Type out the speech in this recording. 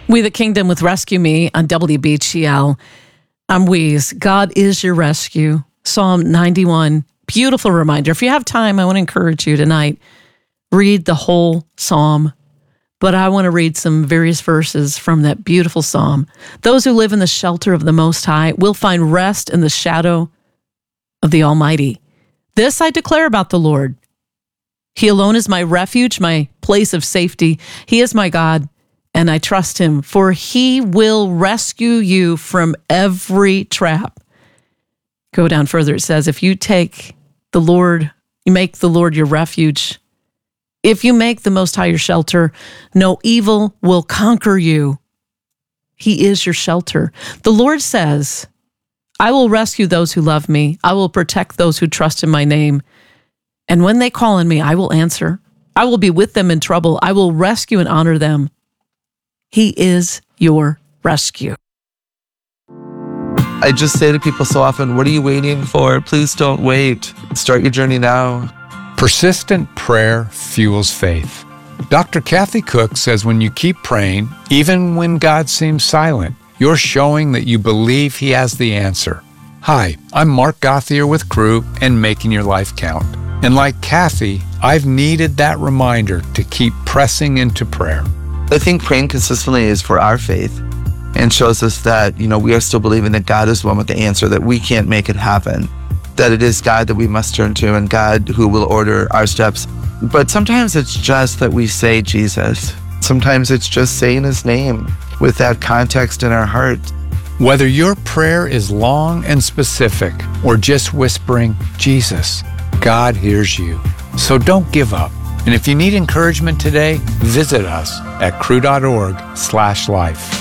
We the Kingdom with Rescue Me on WBGL. I'm Weeze. God is your rescue. Psalm 91. Beautiful reminder. If you have time, I want to encourage you tonight, read the whole psalm. But I want to read some various verses from that beautiful psalm. Those who live in the shelter of the Most High will find rest in the shadow of the Almighty. This I declare about the Lord. He alone is my refuge, my place of safety. He is my God, and I trust him, for he will rescue you from every trap. Go down further. It says, if you take the Lord, you make the Lord your refuge. If you make the Most High your shelter, no evil will conquer you. He is your shelter. The Lord says, I will rescue those who love me. I will protect those who trust in my name. And when they call on me, I will answer. I will be with them in trouble. I will rescue and honor them. He is your rescue. I just say to people so often, what are you waiting for? Please don't wait. Start your journey now. Persistent prayer fuels faith. Dr. Kathy Cook says when you keep praying, even when God seems silent, you're showing that you believe he has the answer. Hi, I'm Mark Gauthier with Crew and Making Your Life Count. And like Kathy, I've needed that reminder to keep pressing into prayer. I think praying consistently is for our faith and shows us that, we are still believing that God is the one with the answer, that we can't make it happen, that it is God that we must turn to and God who will order our steps. But sometimes it's just that we say Jesus. Sometimes it's just saying his name with that context in our heart. Whether your prayer is long and specific or just whispering, Jesus, God hears you. So don't give up. And if you need encouragement today, visit us at cru.org/life.